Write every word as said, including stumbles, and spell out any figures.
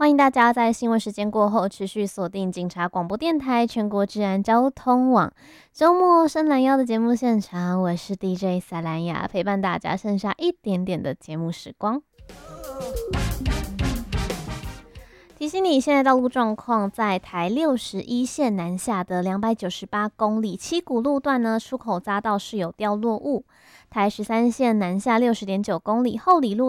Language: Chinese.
欢迎大家在新闻时间过后持续锁定警察广播电台全国治安交通网。周末深蓝腰的节目现场，我是 D J 萨兰雅，陪伴大家剩下一点点的节目时光。提醒你，现在道路状况在台六十一线南下的两百九十八公里七股路段呢，出口匝道是有掉落物；台十三线南下六十点九公里后里路